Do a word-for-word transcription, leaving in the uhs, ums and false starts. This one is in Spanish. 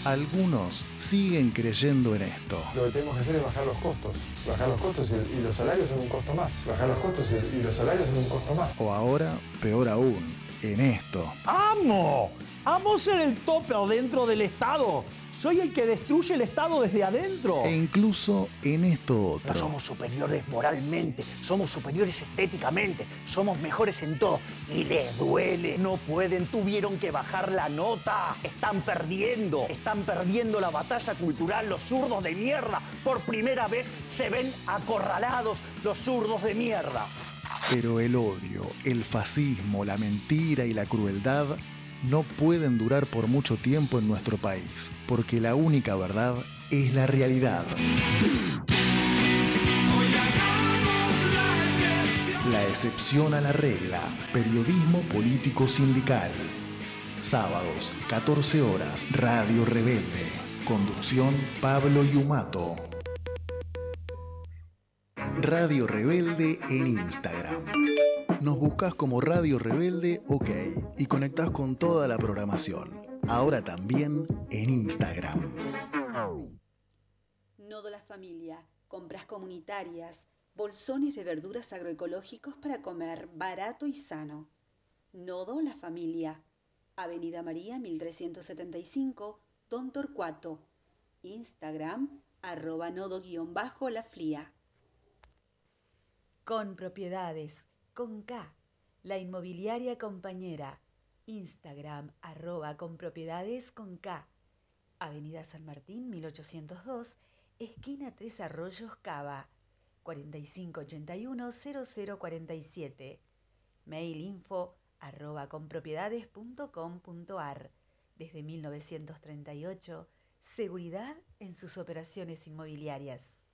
Algunos siguen creyendo en esto. Lo que tenemos que hacer es bajar los costos. Bajar los costos y los salarios son un costo más. Bajar los costos y los salarios son un costo más. O ahora, peor aún, en esto. ¡Amo! ¡Amo ser el tope dentro del Estado! Soy el que destruye el Estado desde adentro. E incluso en esto otro. No somos superiores moralmente, somos superiores estéticamente, somos mejores en todo. Y les duele. No pueden, tuvieron que bajar la nota. Están perdiendo, están perdiendo la batalla cultural los zurdos de mierda. Por primera vez se ven acorralados los zurdos de mierda. Pero el odio, el fascismo, la mentira y la crueldad no pueden durar por mucho tiempo en nuestro país, porque la única verdad es la realidad. La excepción a la regla. Periodismo político sindical. Sábados, catorce horas, Radio Rebelde. Conducción, Pablo Yumato. Radio Rebelde en Instagram. Nos buscas como Radio Rebelde OK y conectás con toda la programación. Ahora también en Instagram. Nodo La Familia. Compras comunitarias. Bolsones de verduras agroecológicos para comer barato y sano. Nodo La Familia. Avenida María mil trescientos setenta y cinco, Don Torcuato. Instagram, arroba nodo-la flia. Con Propiedades, con K, la inmobiliaria compañera. Instagram, arroba con propiedades con K. Avenida San Martín mil ochocientos dos, esquina Tres Arroyos, Cava. cuarenta y cinco ochenta y uno cero cero cuarenta y siete. Mail info arroba compropiedades punto com punto ar. Desde mil novecientos treinta y ocho, seguridad en sus operaciones inmobiliarias.